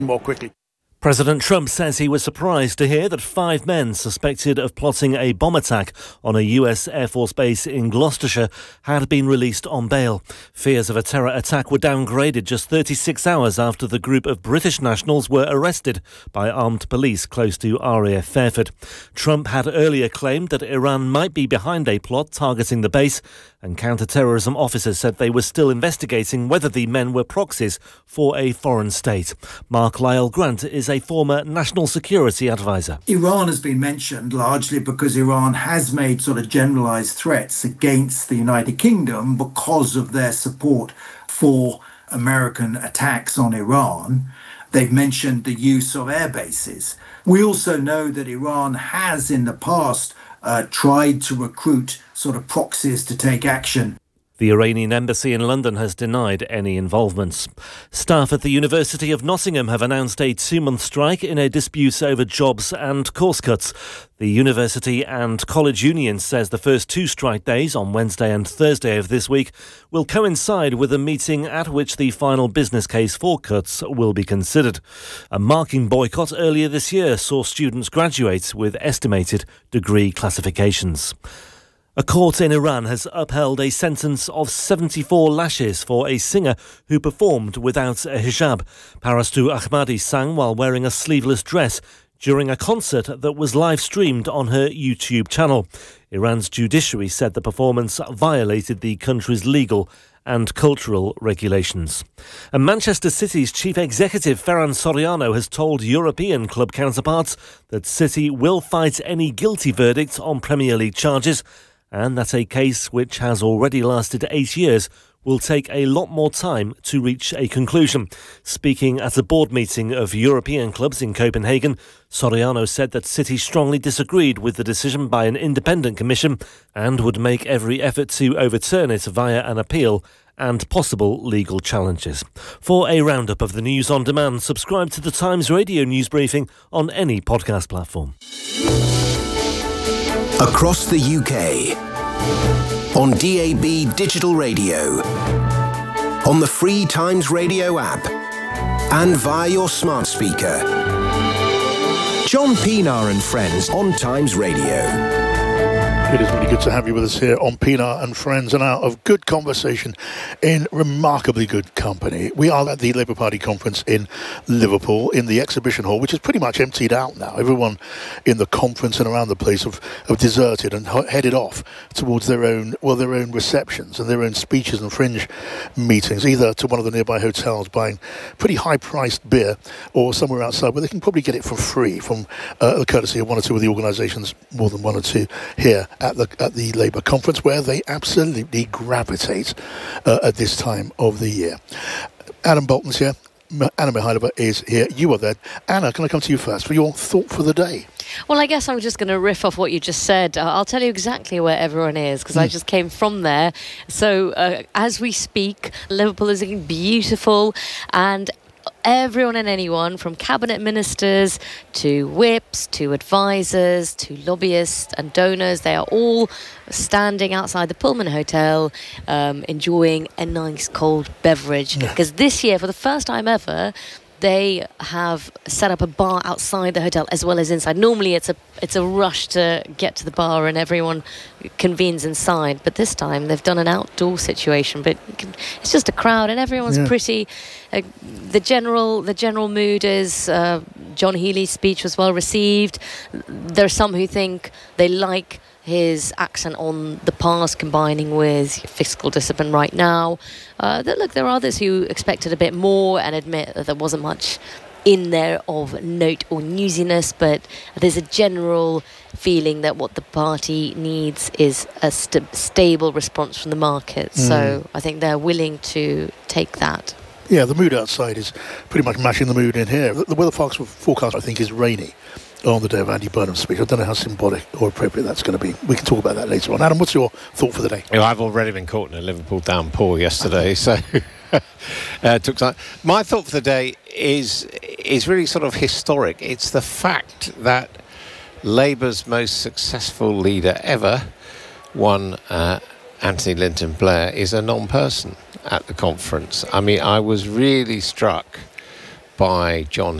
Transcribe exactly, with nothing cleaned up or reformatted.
More quickly. President Trump says he was surprised to hear that five men suspected of plotting a bomb attack on a U S Air Force base in Gloucestershire had been released on bail. Fears of a terror attack were downgraded just thirty-six hours after the group of British nationals were arrested by armed police close to R A F Fairford. Trump had earlier claimed that Iran might be behind a plot targeting the base, and counter-terrorism officers said they were still investigating whether the men were proxies for a foreign state. Mark Lyle Grant is a former national security advisor. Iran has been mentioned largely because Iran has made sort of generalised threats against the United Kingdom because of their support for American attacks on Iran. They've mentioned the use of air bases. We also know that Iran has in the past uh, tried to recruit sort of proxies to take action. The Iranian embassy in London has denied any involvements. Staff at the University of Nottingham have announced a two-month strike in a dispute over jobs and course cuts. The university and college union says the first two strike days, on Wednesday and Thursday of this week, will coincide with a meeting at which the final business case for cuts will be considered. A marking boycott earlier this year saw students graduate with estimated degree classifications. A court in Iran has upheld a sentence of seventy-four lashes for a singer who performed without a hijab. Parastu Ahmadi sang while wearing a sleeveless dress during a concert that was live-streamed on her YouTube channel. Iran's judiciary said the performance violated the country's legal and cultural regulations. And Manchester City's chief executive Ferran Soriano has told European club counterparts that City will fight any guilty verdict on Premier League charges, and that a case which has already lasted eight years will take a lot more time to reach a conclusion. Speaking at a board meeting of European clubs in Copenhagen, Soriano said that City strongly disagreed with the decision by an independent commission and would make every effort to overturn it via an appeal and possible legal challenges. For a roundup of the news on demand, subscribe to the Times Radio news briefing on any podcast platform. Across the U K, on D A B digital radio, on the free Times Radio app, and via your smart speaker. John Pienaar and Friends on Times Radio. It is really good to have you with us here on Pienaar and Friends, and out of good conversation in remarkably good company. We are at the Labour Party conference in Liverpool in the exhibition hall, which is pretty much emptied out now. Everyone in the conference and around the place have, have deserted and headed off towards their own, well, their own receptions and their own speeches and fringe meetings, either to one of the nearby hotels buying pretty high-priced beer, or somewhere outside where they can probably get it for free from uh, the courtesy of one or two of the organisations, more than one or two here at the at the Labour conference, where they absolutely gravitate uh, at this time of the year. Adam Bolton's here. Anna Mihailova is here. You are there. Anna, can I come to you first for your thought for the day? Well, I guess I'm just going to riff off what you just said. Uh, I'll tell you exactly where everyone is, because mm. I just came from there. So uh, as we speak, Liverpool is looking beautiful, and everyone and anyone, from cabinet ministers to whips to advisors to lobbyists and donors, they are all standing outside the Pullman Hotel um, enjoying a nice cold beverage. Because yeah. this year, for the first time ever, they have set up a bar outside the hotel as well as inside. Normally it's a it's a rush to get to the bar and everyone convenes inside, but this time they've done an outdoor situation. But you can, it's just a crowd and everyone's yeah. pretty. Uh, the general the general mood is uh, John Healey's speech was well received. There are some who think they like his accent on the past combining with fiscal discipline right now. Uh, that, look, there are others who expected a bit more and admit that there wasn't much in there of note or newsiness, but there's a general feeling that what the party needs is a st- stable response from the market. Mm. So I think they're willing to take that. Yeah, the mood outside is pretty much matching the mood in here. The weather forecast, I think, is rainy on the day of Andy Burnham's speech. I don't know how symbolic or appropriate that's going to be. We can talk about that later on. Adam, what's your thought for the day? Well, I've already been caught in a Liverpool downpour yesterday, so uh, it took time. My thought for the day is is really sort of historic. It's the fact that Labour's most successful leader ever, one uh, Anthony Linton Blair, is a non-person at the conference. I mean, I was really struck by John